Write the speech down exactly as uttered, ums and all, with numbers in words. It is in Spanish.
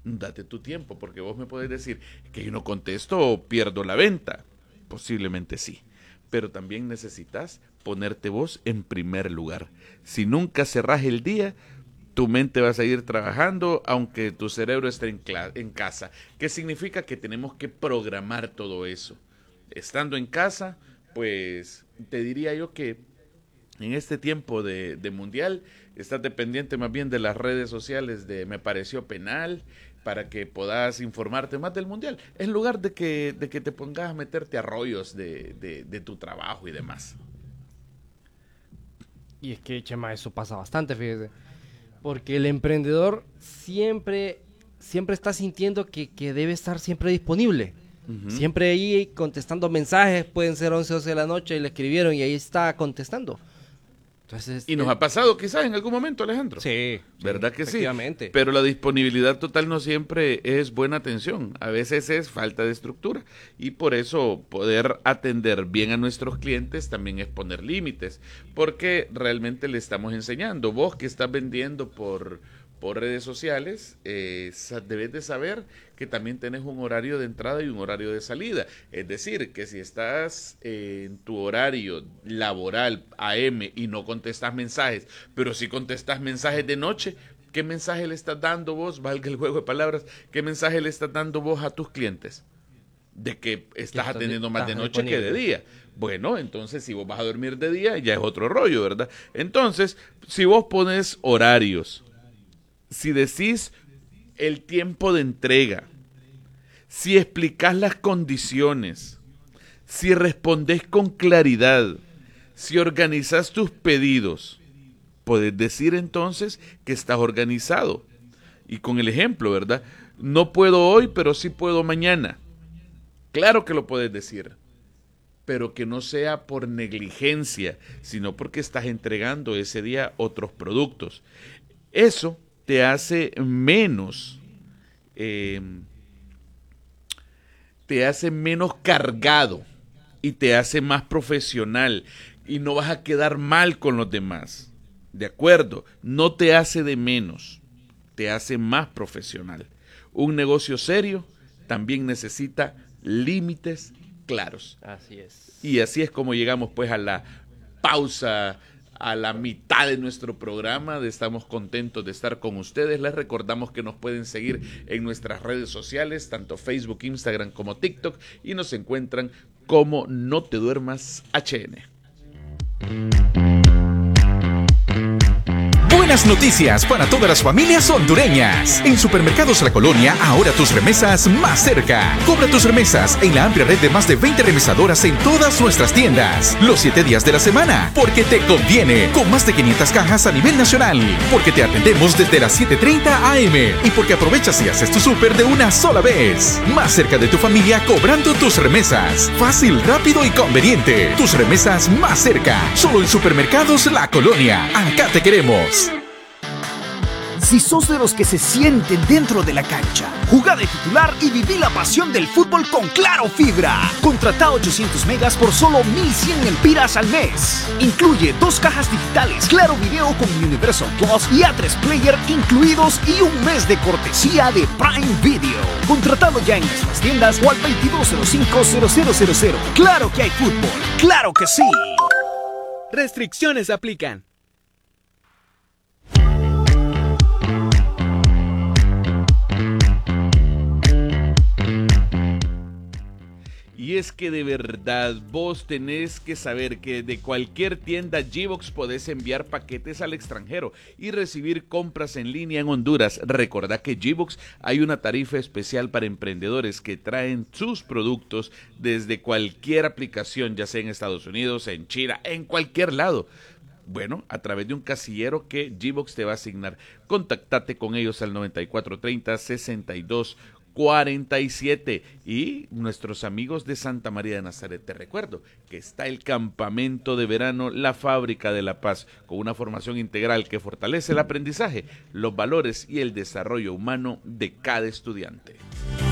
date tu tiempo, porque vos me podés decir que yo no contesto, pierdo la venta. Posiblemente sí, pero también necesitas ponerte vos en primer lugar. Si nunca cerrás el día, tu mente va a seguir trabajando, aunque tu cerebro esté en, en casa. ¿Qué significa? Que tenemos que programar todo eso. Estando en casa, pues te diría yo que en este tiempo de, de mundial, estás dependiente más bien de las redes sociales de Me Pareció Penal, para que puedas informarte más del mundial, en lugar de que, de que te pongas a meterte a rollos de, de, de tu trabajo y demás. Y es que, Chema, eso pasa bastante, fíjese. Porque el emprendedor siempre, siempre está sintiendo que, que debe estar siempre disponible. Uh-huh. Siempre ahí contestando mensajes, pueden ser once, doce de la noche y le escribieron y ahí está contestando. Entonces, y nos eh, ha pasado quizás en algún momento, Alejandro. Sí. ¿Verdad que sí? Efectivamente. Pero la disponibilidad total no siempre es buena atención. A veces es falta de estructura. Y por eso poder atender bien a nuestros clientes también es poner límites. Porque realmente le estamos enseñando. Vos que estás vendiendo por... por redes sociales, eh, debes de saber que también tenés un horario de entrada y un horario de salida. Es decir, que si estás eh, en tu horario laboral A M y no contestas mensajes, pero si contestas mensajes de noche, ¿qué mensaje le estás dando vos? Valga el juego de palabras, ¿qué mensaje le estás dando vos a tus clientes? De que estás atendiendo más de noche que de día. Bueno, entonces si vos vas a dormir de día, ya es otro rollo, ¿verdad? Entonces, si vos pones horarios, si decís el tiempo de entrega, si explicás las condiciones, si respondés con claridad, si organizás tus pedidos, podés decir entonces que estás organizado. Y con el ejemplo, ¿verdad? No puedo hoy, pero sí puedo mañana. Claro que lo puedes decir, pero que no sea por negligencia, sino porque estás entregando ese día otros productos. Eso te hace menos, eh, te hace menos cargado y te hace más profesional y no vas a quedar mal con los demás. ¿De acuerdo? No te hace de menos, te hace más profesional. Un negocio serio también necesita límites claros. Así es. Y así es como llegamos pues a la pausa, a la mitad de nuestro programa. Estamos contentos de estar con ustedes. Les recordamos que nos pueden seguir en nuestras redes sociales, tanto Facebook, Instagram como TikTok, y nos encuentran como No Te Duermas H N. Buenas noticias para todas las familias hondureñas. En Supermercados La Colonia, ahora tus remesas más cerca. Cobra tus remesas en la amplia red de más de veinte remesadoras en todas nuestras tiendas. Los siete días de la semana. Porque te conviene. Con más de quinientas cajas a nivel nacional. Porque te atendemos desde las siete treinta a eme. Y porque aprovechas y haces tu súper de una sola vez. Más cerca de tu familia cobrando tus remesas. Fácil, rápido y conveniente. Tus remesas más cerca. Solo en Supermercados La Colonia. Acá te queremos. Si sos de los que se sienten dentro de la cancha, jugá de titular y viví la pasión del fútbol con Claro Fibra. Contratá ochocientos megas por solo mil cien empiras al mes. Incluye dos cajas digitales, Claro Video con Universal Plus y A tres Player incluidos y un mes de cortesía de Prime Video. Contratado ya en nuestras tiendas o al veintidós cero cinco cero cero cero cero. Claro que hay fútbol, claro que sí. Restricciones aplican. Y es que de verdad vos tenés que saber que de cualquier tienda Gbox podés enviar paquetes al extranjero y recibir compras en línea en Honduras. Recordá que Gbox hay una tarifa especial para emprendedores que traen sus productos desde cualquier aplicación, ya sea en Estados Unidos, en China, en cualquier lado. Bueno, a través de un casillero que Gbox te va a asignar. Contactate con ellos al noventa y cuatro treinta sesenta y dos cuarenta y siete. Y nuestros amigos de Santa María de Nazaret, te recuerdo que está el campamento de verano La Fábrica de la Paz, con una formación integral que fortalece el aprendizaje, los valores y el desarrollo humano de cada estudiante.